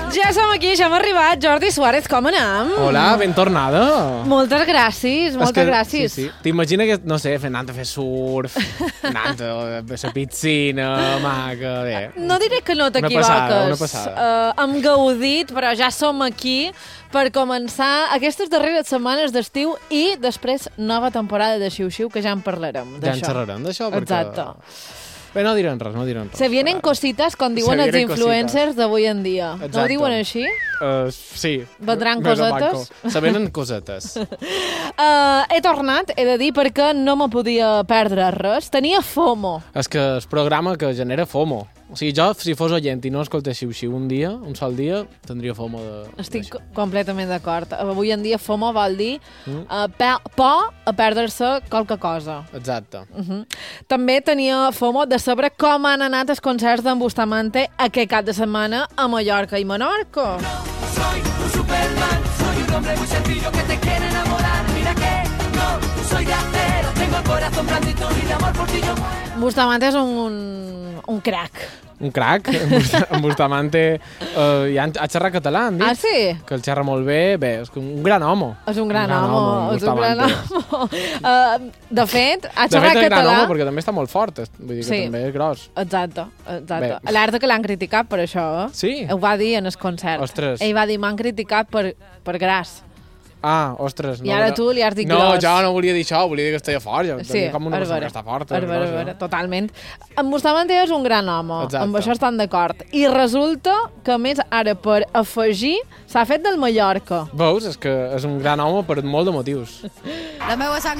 Ja som aquí, ja hem arribat. Jordi Suárez, com anem? Hola, ben tornada. Moltes gràcies, moltes gràcies. Sí. T'imagina que, no sé, anant a fer surf, anant a la piscina, maca, bé. No diré que no t'equivoques. Una passada. Hem gaudit, però ja som aquí per començar aquestes darreres setmanes d'estiu i després nova temporada de Xiu-Xiu, que ja en parlarem d'això. Ja en xerrarem d'això, perquè... Exacte. Bé, no direm res. Se vienen cositas, com diuen els influencers d'avui en dia. Exacte. No ho diuen així? Sí. Vendran cosetes? Se venen cosetes. He tornat, he de dir, perquè no me podia perdre res. Tenia FOMO. És que el programa que genera FOMO. O sigui, jo, si fos oient i no escoltés Xiu-Xiu un sol dia, tindria FOMO de... Estic completament d'acord. Avui en dia FOMO vol dir por a perdre-se qualque cosa. Exacte. També tenia FOMO de saber com han anat els concerts d'en Bustamante aquest cap de setmana a Mallorca i Menorca. No soy un Superman, soy un hombre muy sencillo que te quiere enamorar. Mira que no soy de acero, tengo el corazón blandito y de amor por ti yo muero. Bustamante és un crack. Un crac, en Bustamante ja ha xerrat català, han dit. Ah, sí? Que el xerra molt bé. Bé, és un gran home. És un gran home. De fet, ha xerrat català. Gran home, perquè també està molt fort. Vull dir que també és gros. Exacte. Alerta que l'han criticat per això, eh? Sí? Ho va dir en el concert. Ostres. Ell va dir, m'han criticat per gras. Ah, ostres. I ara tu li has dit gros. No, jo no volia dir això, volia dir que estava fort. Sí, com una persona que està forta. Totalment. En Bustamante és un gran home. Exacte. Amb això estan d'acord. I resulta que, a més, ara per afegir, s'ha fet del Mallorca. Veus? És que és un gran home per molt de motius. La meva sang